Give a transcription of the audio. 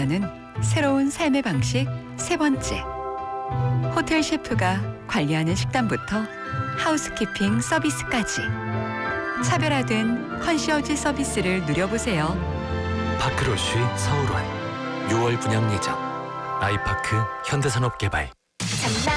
만나는 새로운 삶의 방식 세 번째. 호텔 셰프가 관리하는 식단부터 하우스키핑 서비스까지 차별화된 컨시어지 서비스를 누려보세요. 파크로쉬 서울원 6월 분양 예정. 아이파크 현대산업개발.